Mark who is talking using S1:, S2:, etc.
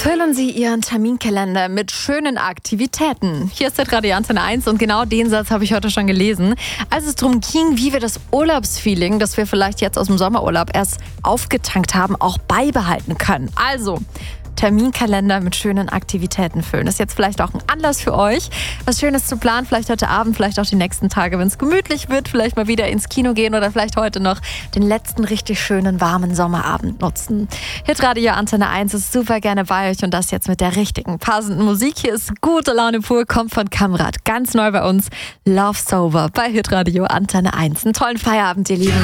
S1: Füllen Sie Ihren Terminkalender mit schönen Aktivitäten. Hier ist der Radio Antenne 1 und genau den Satz habe ich heute schon gelesen. Als es darum ging, wie wir das Urlaubsfeeling, das wir vielleicht jetzt aus dem Sommerurlaub erst aufgetankt haben, auch beibehalten können. Also Terminkalender mit schönen Aktivitäten füllen. Das ist jetzt vielleicht auch ein Anlass für euch, was Schönes zu planen. Vielleicht heute Abend, vielleicht auch die nächsten Tage, wenn es gemütlich wird. Vielleicht mal wieder ins Kino gehen oder vielleicht heute noch den letzten richtig schönen, warmen Sommerabend nutzen. Hitradio Antenne 1 ist super gerne bei euch und das jetzt mit der richtigen, passenden Musik. Hier ist Gute Laune pur, kommt von Kamrat. Ganz neu bei uns, Love Sober bei Hitradio Antenne 1. Einen tollen Feierabend, ihr Lieben.